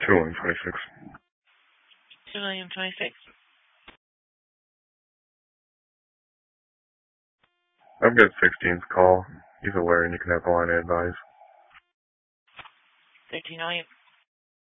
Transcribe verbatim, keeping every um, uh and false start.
two William twenty-six. two William twenty-six. I've got sixteen's call. He's aware and you can have the line advised. thirteen William.